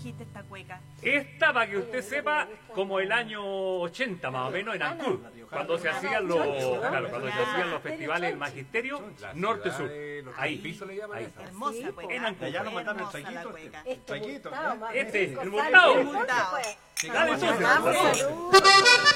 trajiste esta cueca? Esta, para que usted sepa, como el año 80 más o menos en Ancud, cuando se hacían los festivales del magisterio norte-sur. Ahí, ahí. Hermosa cueca. En Ancud. Ya nos mandaron el Hermosa la traguito. cueca. Traguito. Este, el montado. El montado. Dale, socio. Vamos, salud.